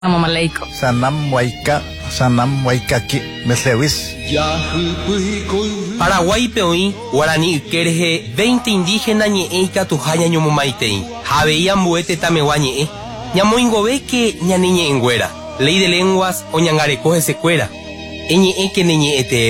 Mamaleiko. Sanam Waikaki, Meslewis. Paraguay peoí, Guarani Kerje, 20 indígenas ñeeika tujaña ñomomaitei. Javeían buete tameguañe. Ñamoingobe que ñaniñe engüera. Ley de lenguas o ñangarecoge secuera. Eñe que neñe